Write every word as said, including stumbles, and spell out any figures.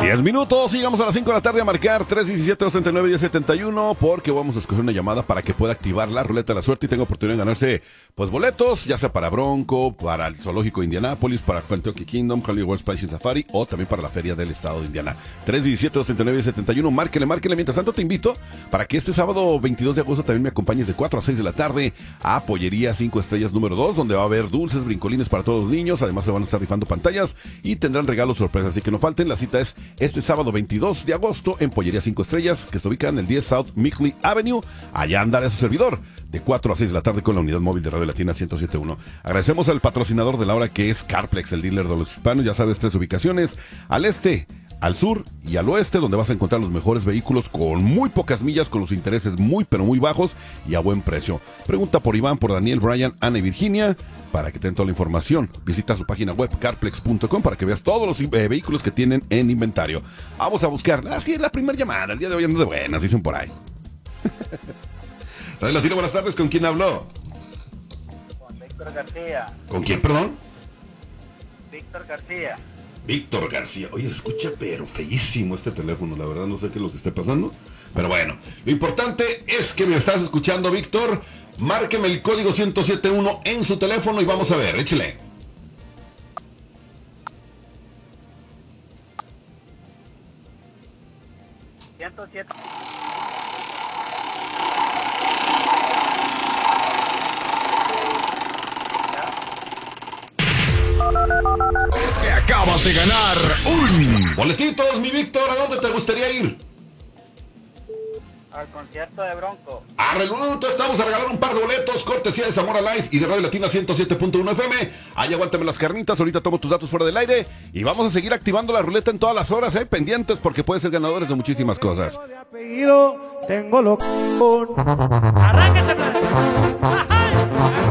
diez minutos, llegamos a las cinco de la tarde a marcar tres diecisiete, dos treinta y nueve, diez setenta y uno, porque vamos a escoger una llamada para que pueda activar la ruleta de la suerte y tenga oportunidad de ganarse pues boletos, ya sea para Bronco, para el Zoológico de Indianápolis, para Kentucky Kingdom, Hollywood Splash Safari o también para la Feria del Estado de Indiana. tres diecisiete, dos treinta y nueve, diez setenta y uno, márquele, márquele. Mientras tanto te invito para que este sábado veintidós de agosto también me acompañes de cuatro a seis de la tarde a Pollería cinco Estrellas número dos, donde va a haber dulces, brincolines para todos los niños, además se van a estar rifando pantallas y tendrán regalos sorpresas, así que no falten. La cita es este sábado veintidós de agosto en Pollería cinco Estrellas, que se ubica en el diez South Mickley Avenue. Allá andará su servidor de cuatro a seis de la tarde con la unidad móvil de Radio Latina ciento siete punto uno. Agradecemos al patrocinador de la hora, que es Carplex, el dealer de los hispanos. Ya sabes, tres ubicaciones: al este, al sur y al oeste, donde vas a encontrar los mejores vehículos con muy pocas millas, con los intereses muy pero muy bajos y a buen precio. Pregunta por Iván, por Daniel, Brian, Ana y Virginia para que tengan toda la información. Visita su página web carplex punto com para que veas todos los eh, vehículos que tienen en inventario. Vamos a buscar, así es la primera llamada, el día de hoy ando de buenas, dicen por ahí. Radio Latino, buenas tardes, ¿con quién habló? Con Víctor García. ¿Con quién, perdón? Víctor García. Víctor García. Oye, se escucha pero feísimo este teléfono, la verdad no sé qué es lo que esté pasando, pero bueno, lo importante es que me estás escuchando, Víctor. Márqueme el código ciento siete punto uno en su teléfono y vamos a ver, échale. ciento siete. Te acabas de ganar un boletitos, mi Víctor. ¿A dónde te gustaría ir? Al concierto de Bronco. Arreglo, entonces vamos a regalar un par de boletos, cortesía de Zamora Live y de Radio Latina ciento siete punto uno F M. Ahí aguántame las carnitas, ahorita tomo tus datos fuera del aire y vamos a seguir activando la ruleta en todas las horas, eh, pendientes, porque puedes ser ganadores de muchísimas cosas. Tengo lo... Arranca.